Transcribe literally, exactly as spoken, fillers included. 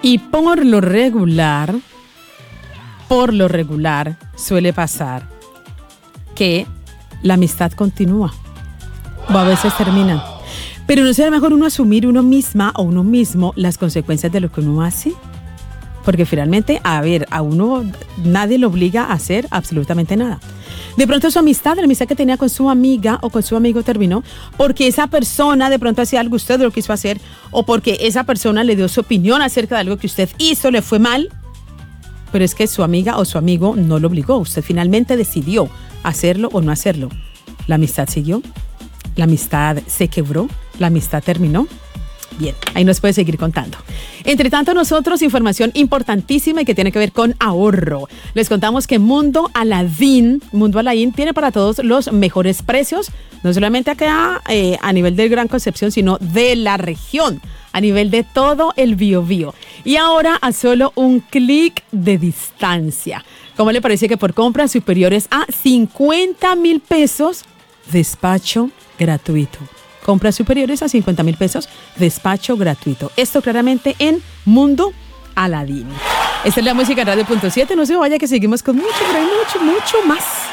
Y por lo regular, por lo regular, suele pasar que la amistad continúa o a veces termina. Pero ¿no será mejor uno asumir uno misma o uno mismo las consecuencias de lo que uno hace? Porque finalmente, a ver, a uno nadie lo obliga a hacer absolutamente nada. De pronto su amistad, la amistad que tenía con su amiga o con su amigo terminó porque esa persona de pronto hacía algo, usted lo quiso hacer, o porque esa persona le dio su opinión acerca de algo que usted hizo, le fue mal, pero es que su amiga o su amigo no lo obligó. Usted finalmente decidió hacerlo o no hacerlo. La amistad siguió, la amistad se quebró, la amistad terminó. Bien, ahí nos puede seguir contando. Entre tanto, nosotros, información importantísima y que tiene que ver con ahorro. Les contamos que Mundo Aladín, Mundo Aladín tiene para todos los mejores precios, no solamente acá eh, a nivel del Gran Concepción, sino de la región, a nivel de todo el Biobío. Y ahora a solo un clic de distancia. ¿Cómo le parece que por compras superiores a cincuenta mil pesos, despacho gratuito? Compras superiores a cincuenta mil pesos, despacho gratuito. Esto claramente en Mundo Aladín. Esta es la música en Radio Punto siete. No se vaya que seguimos con mucho, pero hay mucho, mucho más.